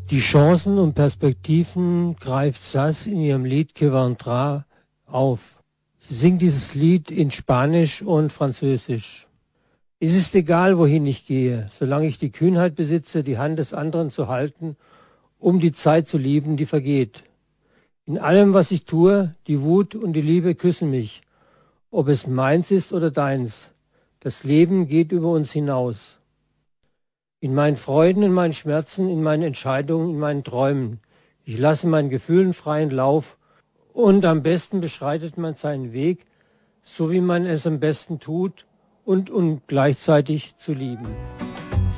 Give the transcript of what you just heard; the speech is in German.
Die Chancen und Perspektiven greift Sass in ihrem Lied Que Vendra auf. Sie singt dieses Lied in Spanisch und Französisch. Es ist egal, wohin ich gehe, solange ich die Kühnheit besitze, die Hand des anderen zu halten, um die Zeit zu lieben, die vergeht. In allem, was ich tue, die Wut und die Liebe küssen mich, ob es meins ist oder deins. Das Leben geht über uns hinaus. In meinen Freuden, in meinen Schmerzen, in meinen Entscheidungen, in meinen Träumen. Ich lasse meinen Gefühlen freien Lauf und am besten beschreitet man seinen Weg, so wie man es am besten tut und gleichzeitig zu lieben.